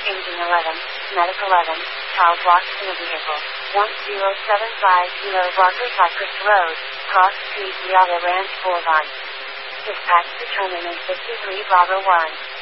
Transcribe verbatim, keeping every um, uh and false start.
Engine eleven, Medic eleven, child lost in a vehicle. one zero seven five zero Barker Cypress Road, Cross Street, Riata Ranch Boulevard. Dispatch determinant fifty-three Bravo one.